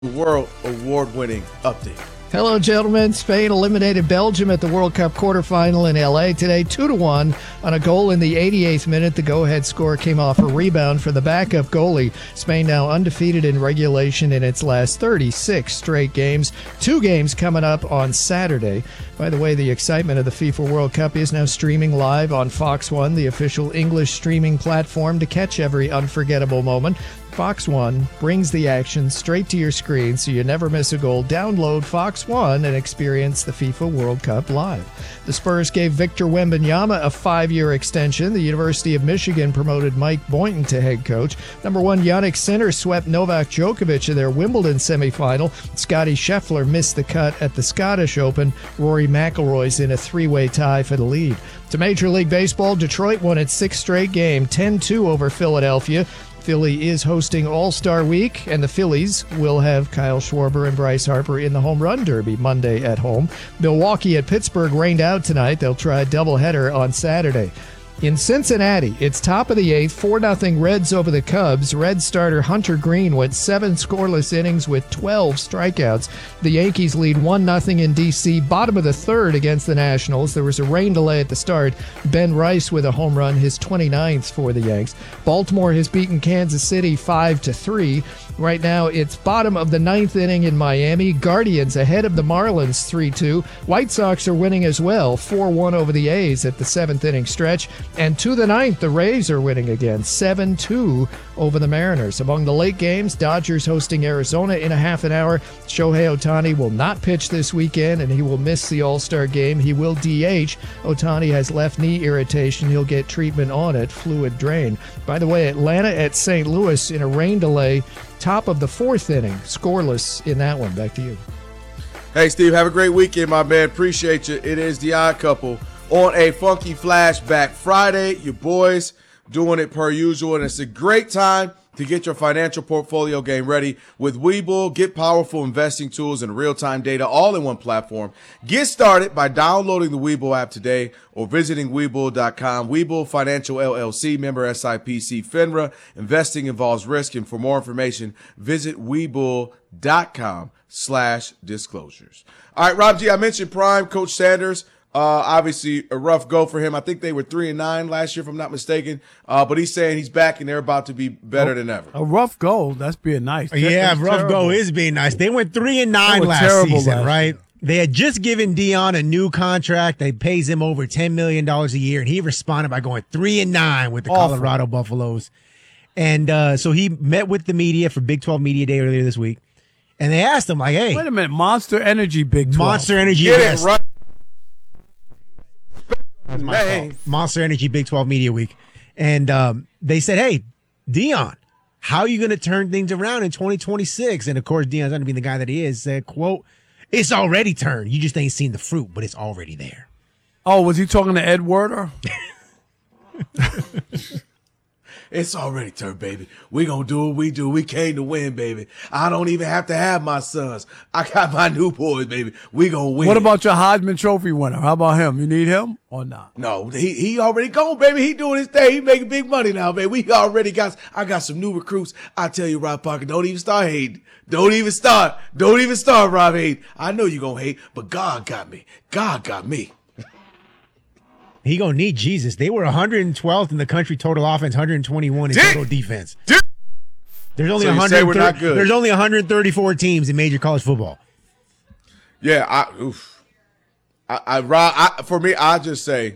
World award-winning update. Hello, gentlemen. Spain eliminated Belgium at the World Cup quarterfinal in L.A. today, 2-1 on a goal in the 88th minute. The go-ahead score came off a rebound for the backup goalie. Spain now undefeated in regulation in its last 36 straight games. 2 games coming up on Saturday. By the way, the excitement of the FIFA World Cup is now streaming live on Fox One, the official English streaming platform to catch every unforgettable moment. Fox One brings the action straight to your screen so you never miss a goal. Download Fox One and experience the FIFA World Cup live. The Spurs gave Victor Wembanyama a 5-year extension. The University of Michigan promoted Mike Boynton to head coach. Number 1 Jannik Sinner swept Novak Djokovic in their Wimbledon semifinal. Scottie Scheffler missed the cut at the Scottish Open. Rory McIlroy's in a 3-way tie for the lead. To Major League Baseball, Detroit won its 6th straight game, 10-2 over Philadelphia. Philly is hosting All-Star Week, and the Phillies will have Kyle Schwarber and Bryce Harper in the Home Run Derby Monday at home. Milwaukee at Pittsburgh rained out tonight. They'll try a doubleheader on Saturday. In Cincinnati, it's top of the 8th, 4-0 Reds over the Cubs. Red starter Hunter Green went 7 scoreless innings with 12 strikeouts. The Yankees lead 1-0 in D.C., bottom of the 3rd against the Nationals. There was a rain delay at the start. Ben Rice with a home run, his 29th for the Yanks. Baltimore has beaten Kansas City 5-3. Right now, it's bottom of the 9th inning in Miami. Guardians ahead of the Marlins 3-2. White Sox are winning as well, 4-1 over the A's at the 7th inning stretch. And to the 9th, the Rays are winning again, 7-2 over the Mariners. Among the late games, Dodgers hosting Arizona in a half an hour. Shohei Ohtani will not pitch this weekend, and he will miss the All-Star game. He will DH. Ohtani has left knee irritation. He'll get treatment on it, fluid drain. By the way, Atlanta at St. Louis in a rain delay, top of the 4th inning, scoreless in that one. Back to you. Hey, Steve, have a great weekend, my man. Appreciate you. It is The Odd Couple on a funky flashback Friday. Your boys doing it per usual, and it's a great time to get your financial portfolio game ready with Webull. Get powerful investing tools and real-time data all in one platform. Get started by downloading the Webull app today or visiting Webull.com. Webull Financial LLC, member SIPC FINRA. Investing involves risk, and for more information, visit Webull.com/disclosures. All right, Rob G, I mentioned Prime, Coach Sanders. Obviously a rough go for him. I think they were 3-9 last year, if I'm not mistaken. But he's saying he's back and they're about to be better than ever. A rough go, that's being nice. Yeah, rough go is being nice. They went 3-9 last season, right? They had just given Dion a new contract. They pays him over $10 million a year, and he responded by going 3-9 with the Colorado Buffaloes. And so he met with the media for Big 12 Media Day earlier this week, and they asked him, like, hey. Wait a minute, Monster Energy Big 12. Monster Energy. Get it right. That's my fault. Monster Energy Big 12 Media Week. And they said, hey, Dion, how are you going to turn things around in 2026? And, of course, Dion's going to be the guy that he is. Said, quote, it's already turned. You just ain't seen the fruit, but it's already there. Oh, was he talking to Ed Werder? It's already turned, baby. We gonna do what we do. We came to win, baby. I don't even have to have my sons. I got my new boys, baby. We gonna win. What about your Heisman Trophy winner? How about him? You need him or not? No, he already gone, baby. He doing his thing. He making big money now, baby. We already I got some new recruits. I tell you, Rob Parker, don't even start hating. Don't even start, Rob hating. I know you gonna hate, but God got me. God got me. He gonna need Jesus. They were 112th in the country total offense, 121 in total defense. There's only 134 teams in major college football. Yeah, for me, I just say,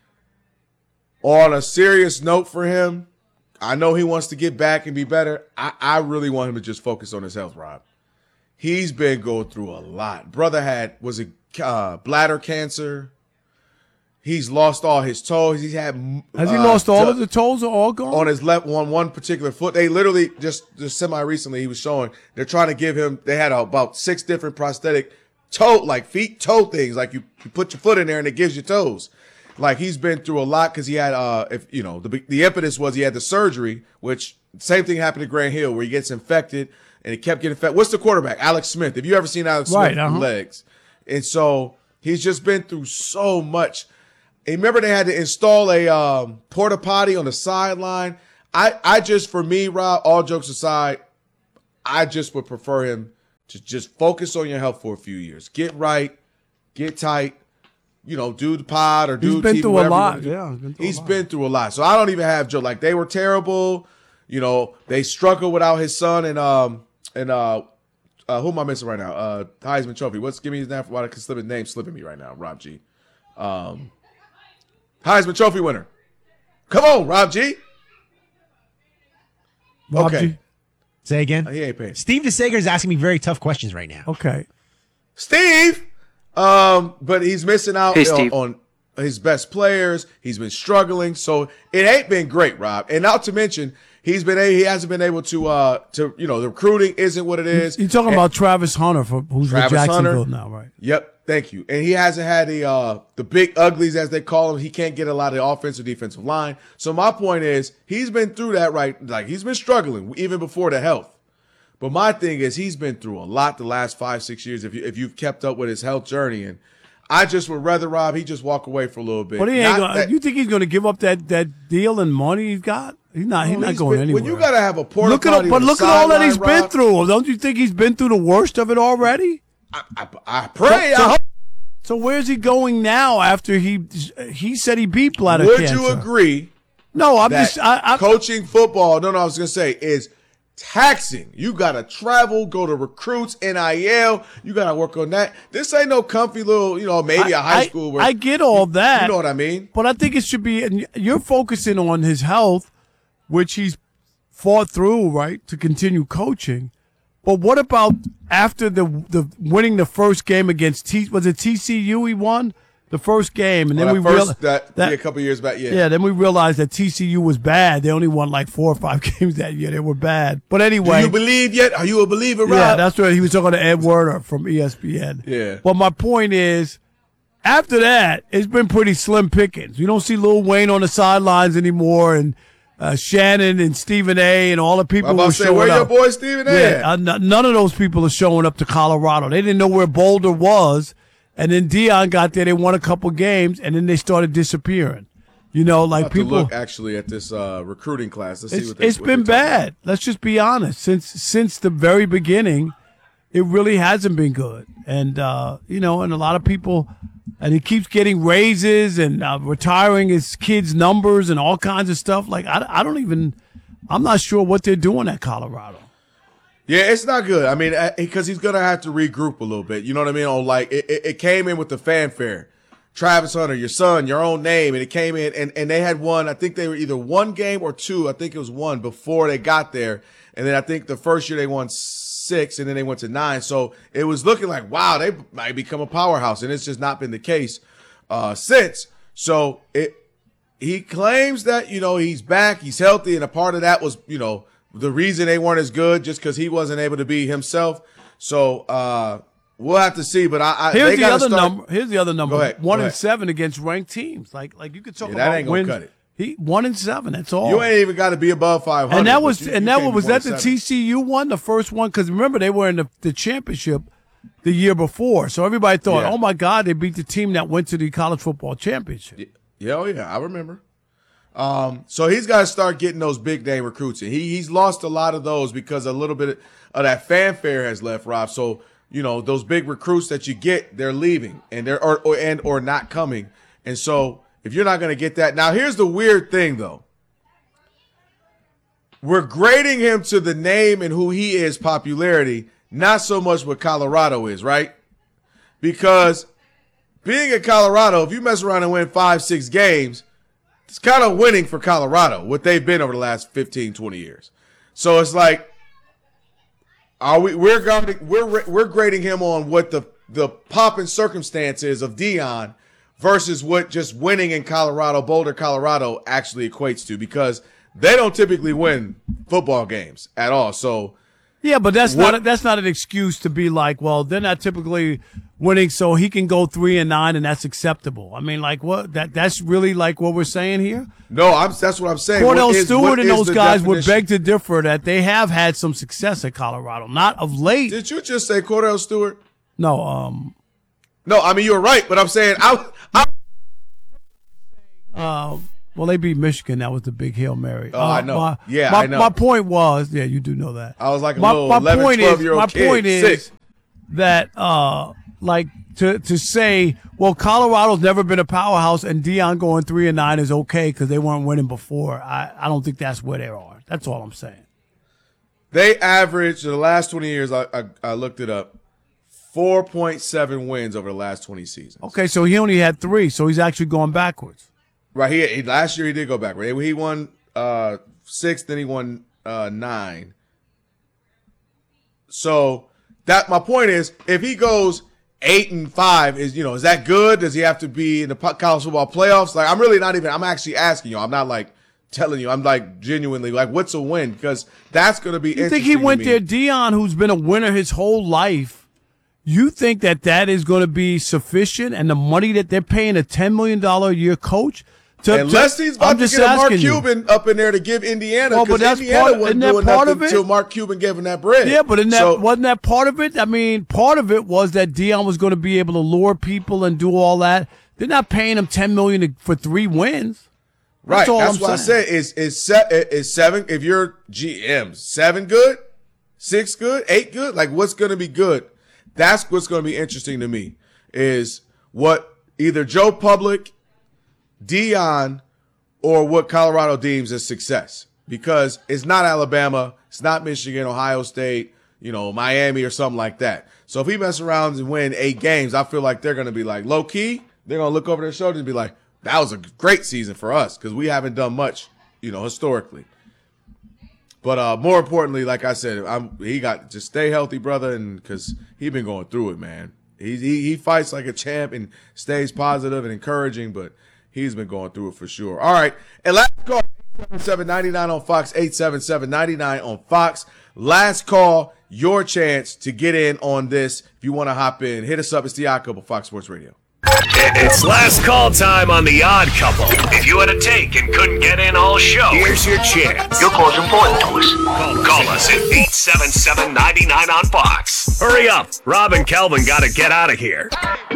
on a serious note for him, I know he wants to get back and be better. I really want him to just focus on his health, Rob. He's been going through a lot. Brother was it bladder cancer? He's lost all his toes. Has he lost all of the toes are all gone? On his left one particular foot. They literally just semi-recently he was showing, they're trying to give him, they had about 6 different prosthetic toe things. Like you put your foot in there and it gives you toes. Like he's been through a lot because he had, the impetus was he had the surgery, which same thing happened to Grant Hill where he gets infected and he kept getting infected. What's the quarterback? Alex Smith. Have you ever seen Alex Smith legs? And so he's just been through so much. And remember they had to install a porta potty on the sideline. I just, for me, Rob, all jokes aside, I just would prefer him to just focus on your health for a few years. Get right, get tight. Do the pod or do He's been TV, through a lot. He's been through a lot. So I don't even have Joe. Like, they were terrible. They struggled without his son and who am I missing right now? Heisman Trophy. Give me his name? Why his name slipping me right now? Rob G. Heisman Trophy winner. Come on, Rob G. Rob okay. G. Say again. He ain't paying. Steve DeSager is asking me very tough questions right now. Okay. Steve. But he's missing out on his best players. He's been struggling, so it ain't been great, Rob. And not to mention, he hasn't been able to the recruiting isn't what it is. You're talking about Travis Hunter, who's with Jacksonville now, right? Yep, thank you. And he hasn't had the big uglies, as they call them. He can't get a lot of the offensive defensive line. So my point is, he's been through that, right? Like, he's been struggling even before the health. But my thing is, he's been through a lot the last 5-6 years. If you've kept up with his health journey, and I just would rather, Rob, he just walk away for a little bit. But you think he's going to give up that deal and money he's got? He's not going anywhere. When you got to have a porta look at all that he's been through. Don't you think he's been through the worst of it already? I pray. So where's he going now? After he said he beat bladder cancer. Would you agree? No, I'm coaching football. No, I was going to say is taxing. You got to travel, go to recruits, NIL. You got to work on that. This ain't no comfy little, maybe a high school where I get all that. You know what I mean? But I think it should be, and you're focusing on his health, which he's fought through, right, to continue coaching. But what about after the winning the first game against was it TCU he won? The first game, and then we realized that a couple years back, yeah. Then we realized that TCU was bad. They only won like 4 or 5 games that year. They were bad. But anyway, do you believe yet? Are you a believer, Rob? Yeah, that's right. He was talking to Ed Werder from ESPN. Yeah. But my point is, after that, it's been pretty slim pickings. You don't see Lil Wayne on the sidelines anymore, and Shannon and Stephen A. and all the people who are showing where up. your boy Stephen A. Yeah, none of those people are showing up to Colorado. They didn't know where Boulder was. And then Deion got there. They won a couple games, and then they started disappearing. Like people. To look actually at this recruiting class. Let's see it's been bad. Let's just be honest. Since the very beginning, it really hasn't been good. And and a lot of people, and he keeps getting raises and retiring his kids' numbers and all kinds of stuff. Like I'm not sure what they're doing at Colorado. Yeah, it's not good. I mean, because he's going to have to regroup a little bit. You know what I mean? Like, it came in with the fanfare. Travis Hunter, your son, your own name. And it came in, and they had won. I think they were either 1 game or 2. I think it was 1 before they got there. And then I think the first year they won 6, and then they went to 9. So it was looking like, wow, they might become a powerhouse. And it's just not been the case since. So he claims that, he's back, he's healthy. And a part of that was, the reason they weren't as good just because he wasn't able to be himself. So we'll have to see. But here's the other number. Go ahead. 1-7 against ranked teams. Like you could talk about that ain't gonna wins. Cut it. He 1-7. That's all. You ain't even got to be above 500. And that was the TCU one, the first one, because remember they were in the championship the year before. So everybody thought, oh my God, they beat the team that went to the college football championship. Yeah, I remember. So he's got to start getting those big name recruits in. He's lost a lot of those because a little bit of that fanfare has left, Rob. So, those big recruits that you get, they're leaving and they're or not coming. And so if you're not going to get that. Now, here's the weird thing, though. We're grading him to the name and who he is, popularity, not so much what Colorado is, right? Because being in Colorado, if you mess around and win 5-6 games, it's kind of winning for Colorado, what they've been over the last 15, 20 years. So it's like, we're grading him on what the pop and circumstances of Deion versus what just winning in Colorado, Boulder, Colorado actually equates to, because they don't typically win football games at all. So yeah, but that's not an excuse to be like, well, they're not typically winning, so he can go 3-9 and that's acceptable. I mean, like what? That's really like what we're saying here? No, that's what I'm saying. Cordell Stewart and those guys would beg to differ that they have had some success at Colorado, not of late. Did you just say Cordell Stewart? No, no, I mean you were right, but I'm saying well, they beat Michigan. That was the big Hail Mary. Oh, I know. I know. My point was, yeah, you do know that. I was like a little 11, 12-year-old kid. My point is, that to say, well, Colorado's never been a powerhouse and Deion going 3-9 is okay because they weren't winning before. I don't think that's where they are. That's all I'm saying. They averaged the last 20 years. I looked it up. 4.7 wins over the last 20 seasons. Okay, so he only had 3, so he's actually going backwards. Right. He last year he did go backwards. He won 6, then he won 9. So that my point is, if he goes 8-5, is that good? Does he have to be in the college football playoffs? Like, I'm really not even. I'm actually asking you. I'm not like telling you. I'm like genuinely like, what's a win? Because that's going to be. You think he went there, Deion, who's been a winner his whole life? You think that is going to be sufficient, and the money that they're paying a $10 million a year coach? Unless he's about to get a Mark Cuban up in there to give Indiana, because Indiana wasn't doing nothing until Mark Cuban gave him that bread. Yeah, but wasn't that part of it? I mean, part of it was that Deion was going to be able to lure people and do all that. They're not paying him $10 million for 3 wins. Right. That's what I said. Is 7, if you're GM, 7 good, 6 good, 8 good? Like, what's going to be good? That's what's going to be interesting to me, is what either Joe Public, Deion, or what Colorado deems as success. Because it's not Alabama, it's not Michigan, Ohio State, Miami or something like that. So if he messes around and win 8 games, I feel like they're going to be like, low key, they're going to look over their shoulders and be like, that was a great season for us because we haven't done much, historically. But more importantly, like I said, he got to stay healthy, brother, and because he's been going through it, man. He fights like a champ and stays positive and encouraging, but he's been going through it for sure. All right, and last call, 877-99 on Fox, 877-99 on Fox. Last call, your chance to get in on this. If you want to hop in, hit us up. It's the Odd Couple, Fox Sports Radio. It's last call time on The Odd Couple. If you had a take and couldn't get in all show, here's your chance. Your call's important to us. Call us at 877-99 on Fox. Hurry up. Rob and Kelvin got to get out of here.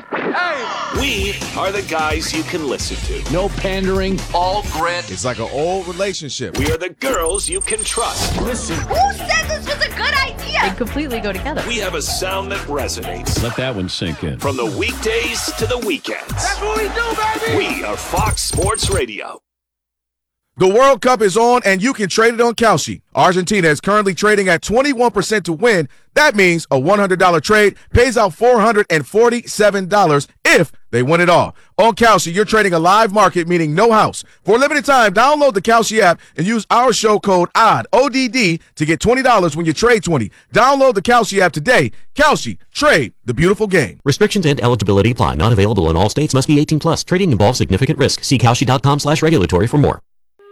We are the guys you can listen to. No pandering, all grit. It's like an old relationship. We are the girls you can trust. Listen. Who said this was a good idea? They completely go together. We have a sound that resonates. Let that one sink in. From the weekdays to the weekends. That's what we do, baby. We are Fox Sports Radio. The World Cup is on, and you can trade it on Kalshi. Argentina is currently trading at 21% to win. That means a $100 trade pays out $447 if they win it all. On Kalshi, you're trading a live market, meaning no house. For a limited time, download the Kalshi app and use our show code ODD, ODD, to get $20 when you trade 20. Download the Kalshi app today. Kalshi, trade the beautiful game. Restrictions and eligibility apply. Not available in all states. Must be 18 plus. Trading involves significant risk. See Kalshi.com/regulatory for more.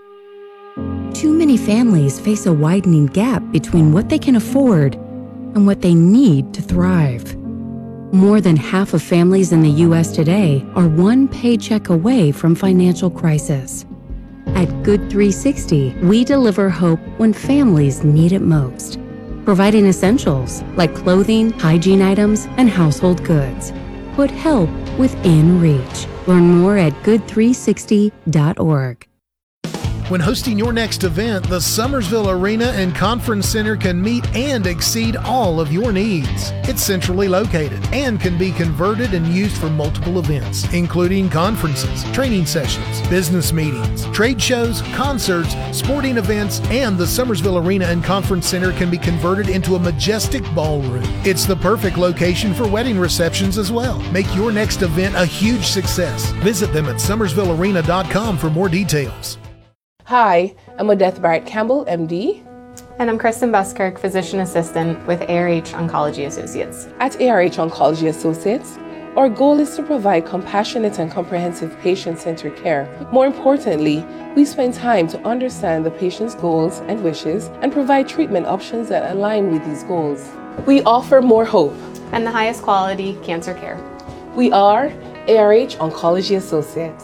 Too many families face a widening gap between what they can afford and what they need to thrive. More than half of families in the U.S. today are one paycheck away from financial crisis. At Good 360, we deliver hope when families need it most, providing essentials like clothing, hygiene items, and household goods. Put help within reach. Learn more at good360.org. When hosting your next event, the Summersville Arena and Conference Center can meet and exceed all of your needs. It's centrally located and can be converted and used for multiple events, including conferences, training sessions, business meetings, trade shows, concerts, sporting events, and the Summersville Arena and Conference Center can be converted into a majestic ballroom. It's the perfect location for wedding receptions as well. Make your next event a huge success. Visit them at summersvillearena.com for more details. Hi, I'm Odette Barrett Campbell, MD. And I'm Kristen Buskirk, Physician Assistant with ARH Oncology Associates. At ARH Oncology Associates, our goal is to provide compassionate and comprehensive patient-centered care. More importantly, we spend time to understand the patient's goals and wishes and provide treatment options that align with these goals. We offer more hope and the highest quality cancer care. We are ARH Oncology Associates.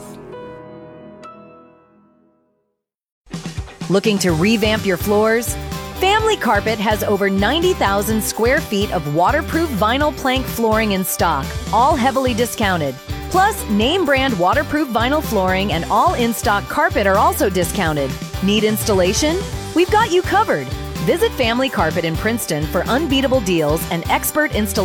Looking to revamp your floors? Family Carpet has over 90,000 square feet of waterproof vinyl plank flooring in stock, all heavily discounted. Plus, name brand waterproof vinyl flooring and all in-stock carpet are also discounted. Need installation? We've got you covered. Visit Family Carpet in Princeton for unbeatable deals and expert installation.